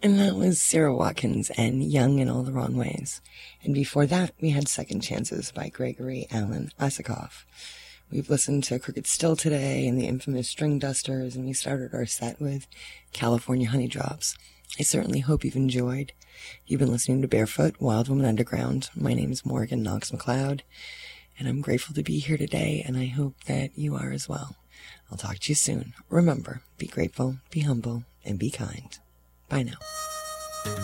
And that was Sarah Watkins and Young in All the Wrong Ways. And before that, we had Second Chances by Gregory Alan Isakov. We've listened to Crooked Still today and the infamous String Dusters, and we started our set with California Honey Drops. I certainly hope you've enjoyed. You've been listening to Barefoot, Wild Woman Underground. My name's Morgan Knox McLeod, and I'm grateful to be here today, and I hope that you are as well. I'll talk to you soon. Remember, be grateful, be humble, and be kind. Bye now.